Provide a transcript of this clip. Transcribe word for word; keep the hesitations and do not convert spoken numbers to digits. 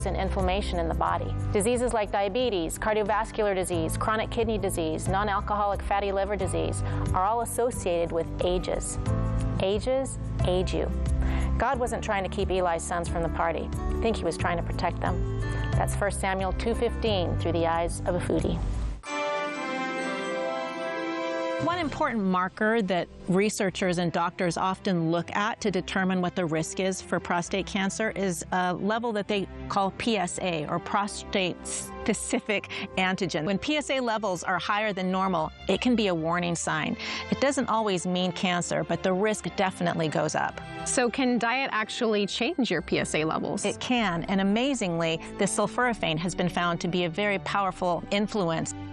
and inflammation in the body. Diseases like diabetes, cardiovascular disease, chronic kidney disease, non-alcoholic fatty liver disease are all associated with ages. Ages age you. God wasn't trying to keep Eli's sons from the party. I think he was trying to protect them. That's First Samuel two fifteen through the eyes of a foodie. One important marker that researchers and doctors often look at to determine what the risk is for prostate cancer is a level that they call P S A, or prostate-specific antigen. When P S A levels are higher than normal, it can be a warning sign. It doesn't always mean cancer, but the risk definitely goes up. So can diet actually change your P S A levels? It can, and amazingly, the sulforaphane has been found to be a very powerful influence.